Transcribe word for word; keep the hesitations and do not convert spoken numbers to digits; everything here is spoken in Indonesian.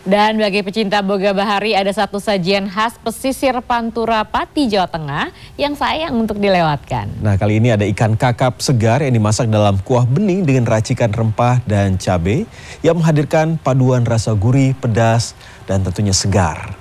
Dan bagi pecinta boga bahari ada satu sajian khas pesisir Pantura Pati, Jawa Tengah yang sayang untuk dilewatkan. Nah, kali ini ada ikan kakap segar yang dimasak dalam kuah bening dengan racikan rempah dan cabai yang menghadirkan paduan rasa gurih, pedas, dan tentunya segar.